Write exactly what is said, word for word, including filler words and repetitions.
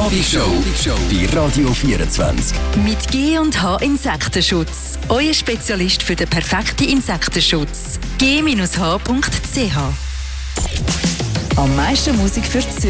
Abendshow bei Radio vierundzwanzig. Mit G und H Insektenschutz. Euer Spezialist für den perfekten Insektenschutz. G H punkt C H. Am meisten Musik für die